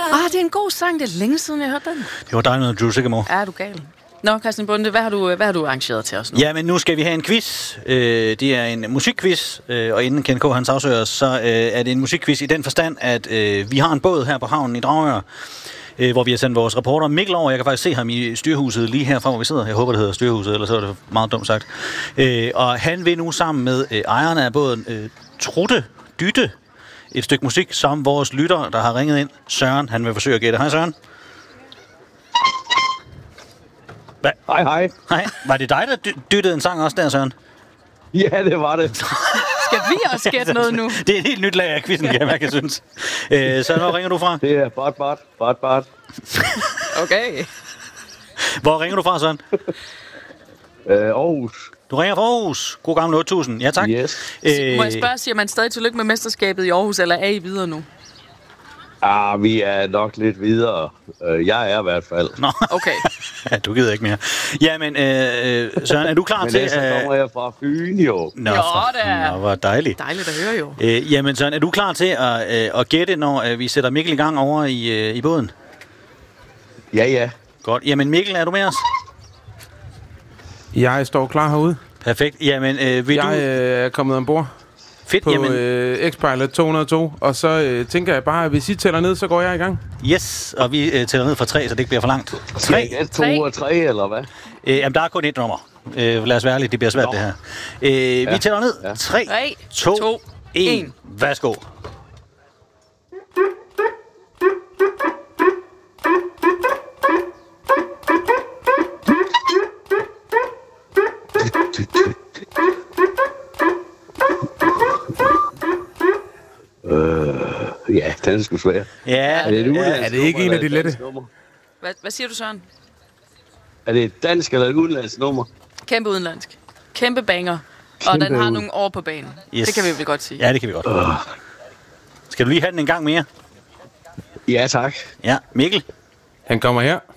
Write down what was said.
det er en god sang. Det er længe siden, jeg hørte den. Det var dig noget, Drew Sigamore. Er du gal? Nå, Christian Bonde, hvad har du arrangeret til os nu? Ja, men nu skal vi have en quiz. Det er en musikquiz, og inden Ken K. hans afsøger, så er det en musikquiz i den forstand, at vi har en båd her på havnen i Dragør, hvor vi har sendt vores reporter Mikkel over. Jeg kan faktisk se ham i styrhuset lige herfra, hvor vi sidder. Jeg håber, det hedder styrhuset, ellers så er det meget dumt sagt. Og han vil nu sammen med ejerne af båden Trutte Dytte et stykke musik, som vores lytter, der har ringet ind. Søren, han vil forsøge at gætte. Hej Søren. Hej. Hej. Var det dig, der dyttede en sang også der, Søren? Ja, det var det. Skal vi også gætte noget nu? Det er et helt nyt lag af quizzen, kan jeg synes. Søren, hvor ringer du fra? Det er Bart. Okay. Hvor ringer du fra, Søren? Aarhus. Du ringer fra Aarhus. God gamle 8000. Ja, tak. Yes. Må jeg spørge, siger man stadig tillykke med mesterskabet i Aarhus, eller er I videre nu? Vi er nok lidt videre. Jeg er i hvert fald. Nå, okay. Ja, du gider ikke mere. Jamen, Søren, er du klar til... Men så kommer jeg fra Fyn, jo. Nå, hvor dejligt. Dejligt at høre, jo. Jamen, Søren, er du klar til at gætte, når vi sætter Mikkel i gang over i båden? Ja. Godt. Jamen, Mikkel, er du med os? Jeg står klar herude. Perfekt. Jamen, jeg er kommet ombord. Fedt, på X-Pilot 202, og så tænker jeg bare, at hvis I tæller ned, så går jeg i gang. Yes, og vi tæller ned fra 3, så det ikke bliver for langt. 3, 2 og 3, eller hvad? Jamen, der er kun et nummer. Lad os være ærlige, det bliver svært, det her. Vi tæller ned. 3, 2, 1. Værsgo. Ja, den er sgu svær. Ja, er det ikke en af de lette? Hvad siger du, Søren? Er det et dansk eller et udenlandsk nummer? Kæmpe udenlandsk. Kæmpe banger. Og den har nogle år på banen. Yes. Det kan vi vel godt sige. Ja, det kan vi godt. Skal du lige have den en gang mere? Ja, tak. Ja, Mikkel. Han kommer her.